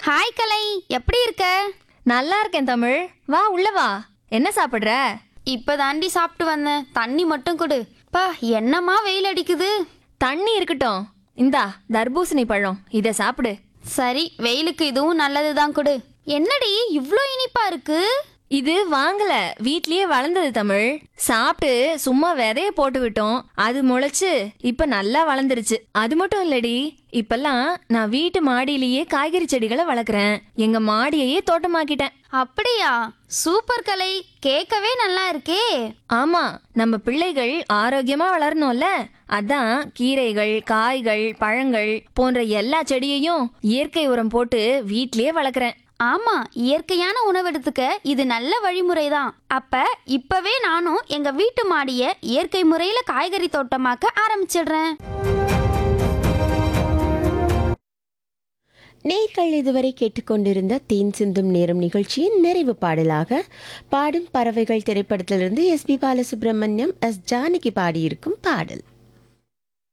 Hi கலை, எப்படி இருக்க? நல்லா இருக்கேன் தமிழ். வா உள்ள வா. என்ன சாப்பிடுற? இப்பதாண்டி சாப்பிட்டு வந்தேன். தண்ணி மட்டும் கொடு. பா, என்னம்மா வெயில் அடிக்குது. தண்ணி இருக்கட்டும். இந்தா தர்பூசணி பழம், இத சாப்பிடு. சரி, வெயிலுக்கு இதுவும் நல்லதுதான் கொடு. என்னடி இவ்ளோ இனிப்பா இருக்கு? இது வாங்கல, வீட்லயே வளர்ந்தது தமிழ். சாப்பிட்டு சும்மா விதைய போட்டு விட்டோம், அது முளைச்சு இப்ப நல்லா வளர்ந்துருச்சு. அது மட்டும் இல்லடி, இப்பெல்லாம் நான் வீட்டு மாடியிலேயே காய்கறி செடிகளை வளர்க்குறேன். எங்க மாடியையே தோட்டமாக்கிட்டேன். அப்படியா? சூப்பர் கலை, கேட்கவே நல்லா இருக்கே. ஆமா, நம்ம பிள்ளைகள் ஆரோக்கியமா வளரணும்ல. அதான் கீரைகள், காய்கள், பழங்கள் போன்ற எல்லா செடியையும் இயற்கை உரம் போட்டு வீட்லயே வளர்க்குறேன். ஆமா, இயற்கையான உணவெடுத்துக்க இது நல்ல வழிமுறைதான். இப்பவே நானும் எங்க வீட்டு மாடிய இயற்கை முறையில காய்கறி தோட்டமாக்க ஆரம்பிச்சிடுறேன். நேர்கள் இதுவரை கேட்டுக்கொண்டிருந்த தேன் சிந்தும் நேரம் நிகழ்ச்சியின் நிறைவு பாடலாக பாடும் பறவைகள் திரைப்படத்திலிருந்து எஸ்பி பாலசுப்ரமணியம், எஸ் ஜானகி பாடியிருக்கும் பாடல்.